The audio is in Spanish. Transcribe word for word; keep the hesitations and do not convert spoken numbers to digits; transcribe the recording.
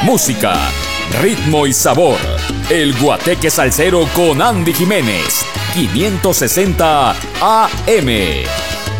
música, ritmo y sabor. El Guateque Salsero con Andy Jiménez. quinientos sesenta A M.